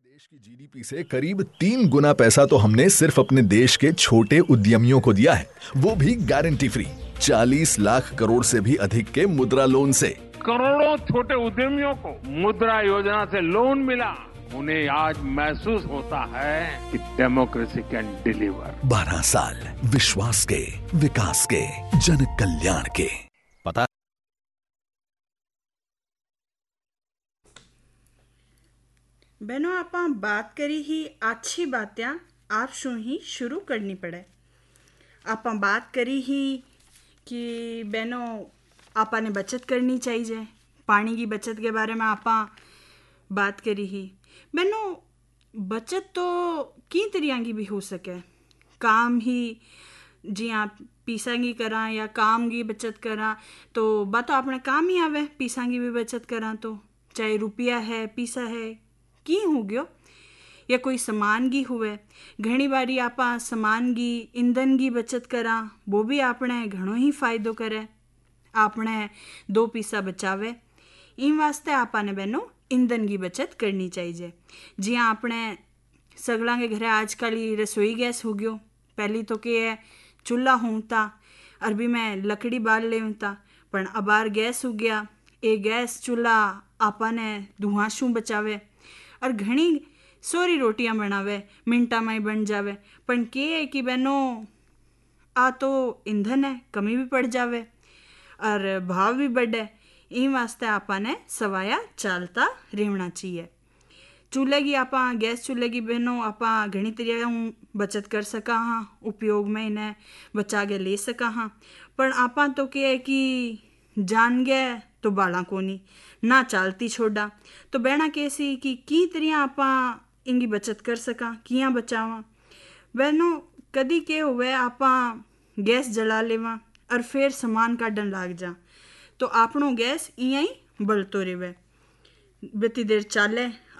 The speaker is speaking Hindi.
देश की जीडीपी से करीब 3 गुना पैसा तो हमने सिर्फ अपने देश के छोटे उद्यमियों को दिया है, वो भी गारंटी फ्री। 40 लाख करोड़ से भी अधिक के मुद्रा लोन से। करोड़ों छोटे उद्यमियों को मुद्रा योजना से लोन मिला। उन्हें आज महसूस होता है कि डेमोक्रेसी कैन डिलीवर। 12 साल विश्वास के, विकास के, जन कल्याण के। पता बहनों आप बात करी ही अच्छी बातें आप शू ही शुरू करनी पड़े। आप बात करी ही कि बहनों आपने बचत करनी चाहिए, पानी की बचत के बारे में आप बात करी ही। बहनों बचत तो कई तरह की भी हो सके, काम ही जी आप पीसा की करा या काम की बचत करा तो बात तो अपने काम ही आवे। पीसा की भी बचत करा तो चाहे रुपया है पीसा है की हो गयो या कोई सामान की हुए। घनी बारी आप सामान की ईंधन की बचत करा वो भी आपने घणो ही फायदो करे, आपने 2 पैसा बचावे। इन वास्ते आपने बहनों ईंधन की बचत करनी चाहिए। जी आपने सगला के घरे आजकल रसोई गैस हो गयो, पहली तो के है चूल्हा होता अरबी में लकड़ी बाल लेता, पर अबार गैस हो गया। ये गैस चूल्हा आपने धुआं शू बचावे और घनी सोरी रोटियां बनावे, मिनटा में ही बन जावे। पर के है कि बहनों आ तो ईंधन है कमी भी पड़ जावे और भाव भी बढ़े। इन वास्ते आपने सवाया चालता रहना चाहिए। चूल्हे की आप गैस चूल्हे की बहनों आप घनी तरह बचत कर सका हाँ, उपयोग में इन्हें बचा के ले सका हाँ। पर आप तो क्या है कि जान गए तो बाला कोनी ना चालती छोड़ा। तो बहना कैसी कि की तरह आप इनकी बचत कर सका, किया बचावा। बहनों कदी के हुए आप गैस जला लेवा और फिर सामान काटन लाग जा तो आपनो गैस इं ही बलतो रहे, बती देर चाले